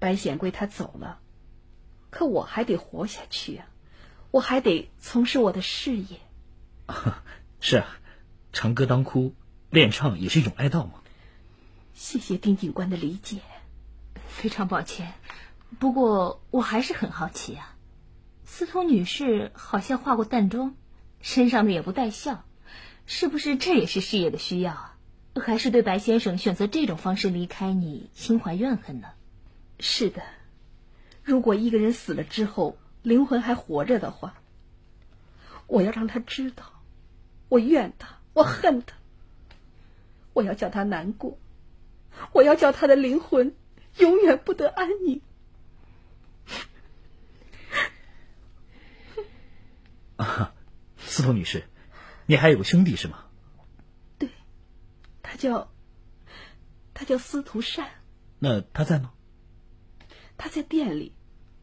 白显贵他走了，可我还得活下去啊，我还得从事我的事业。 是啊，长歌当哭，练唱也是一种哀悼嘛。 谢谢丁警官的理解。 非常抱歉，不过我还是很好奇啊。司徒女士好像化过淡妆，身上的也不带笑，是不是这也是事业的需要啊？还是对白先生选择这种方式离开你心怀怨恨呢？ 是的，如果一个人死了之后灵魂还活着的话，我要让他知道我怨他，我恨他，我要叫他难过，我要叫他的灵魂永远不得安宁。 啊，司徒女士，你还有个兄弟是吗？ 对，他叫司徒善。 那他在吗？ 他在店里。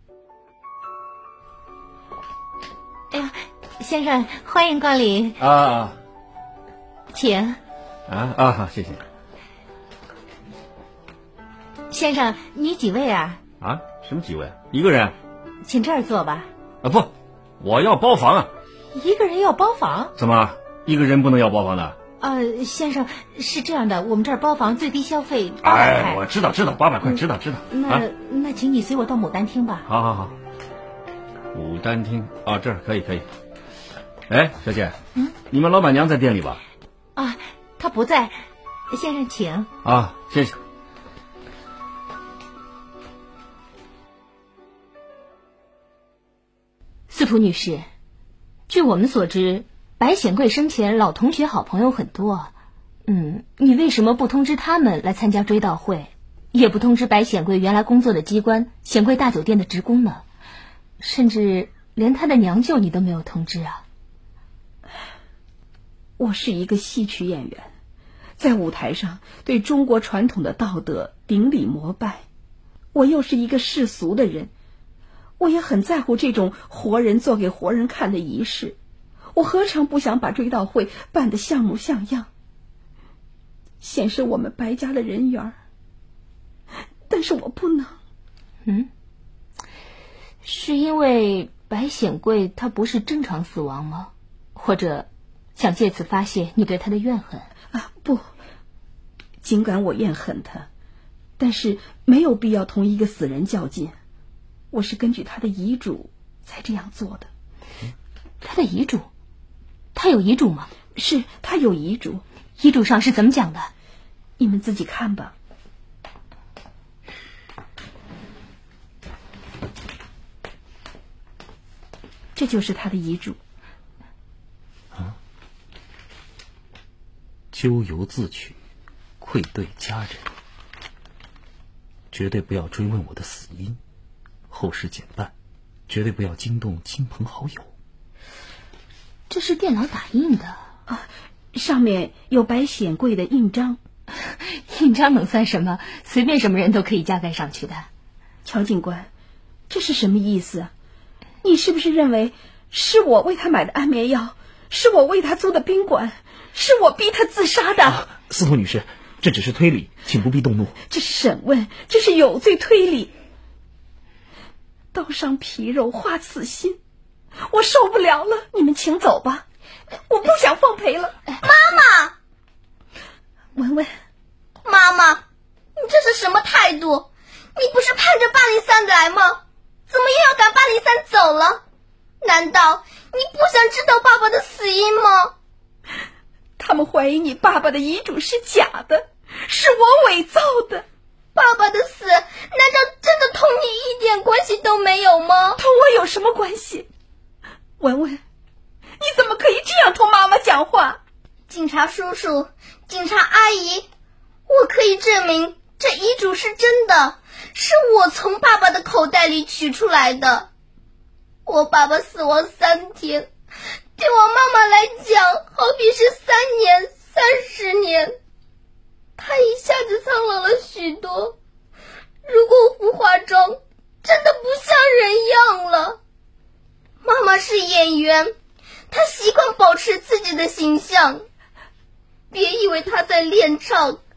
哎呀，先生，欢迎光临啊！ 请。 好，谢谢。 先生，你几位啊？ 什么几位？一个人。 请这儿坐吧。 不，我要包房啊！ 一个人要包房？ 怎么，一个人不能要包房的？ 先生，是这样的，我们这儿包房最低消费800块。 我知道800块，知道。 那请你随我到牡丹厅吧。 好。牡丹厅这儿可以。哎，小姐，你们老板娘在店里吧？ 她不在，先生请。 谢谢。 司徒女士，据我们所知，白显贵生前老同学好朋友很多，你为什么不通知他们来参加追悼会，也不通知白显贵原来工作的机关显贵大酒店的职工呢？甚至连他的娘舅你都没有通知啊？ 我是一个戏曲演员，在舞台上对中国传统的道德顶礼膜拜，我又是一个世俗的人，我也很在乎这种活人做给活人看的仪式，我何尝不想把追悼会办得像模像样，显示我们白家的人缘，但是我不能。 是因为白显贵他不是正常死亡吗？或者想借此发泄你对他的怨恨？ 不，尽管我怨恨他，但是没有必要同一个死人较劲，我是根据他的遗嘱才这样做的。 他的遗嘱？他有遗嘱吗？ 是，他有遗嘱。 遗嘱上是怎么讲的？ 你们自己看吧。这就是他的遗嘱。 咎由自取，愧对家人，绝对不要追问我的死因，后事简办，绝对不要惊动亲朋好友。 这是电脑打印的上面有白显贵的印章。 印章能算什么？随便什么人都可以加盖上去的。 乔警官，这是什么意思？你是不是认为是我为他买的安眠药，是我为他租的宾馆，是我逼他自杀的？ 司徒女士，这只是推理，请不必动怒。 这是审问，这是有罪推理。刀伤皮肉，化刺心，我受不了了，你们请走吧，我不想奉陪了。 妈妈， 文文， 妈妈，你这是什么态度？你不是盼着803来吗？怎么又要赶803走了？难道你不想知道爸爸的死因吗？ 他们怀疑你爸爸的遗嘱是假的，是我伪造的。 爸爸的死难道真的同你一点关系都没有吗？ 同我有什么关系？文文，你怎么可以这样同妈妈讲话？ 警察叔叔，警察阿姨，我可以证明这遗嘱是真的，是我从爸爸的口袋里取出来的。我爸爸死亡3天，对我妈妈来讲好比是3年、30年，她一下子苍老了许多，如果我不化妆，真的不像人样了。妈妈是演员，她习惯保持自己的形象，别以为她在练唱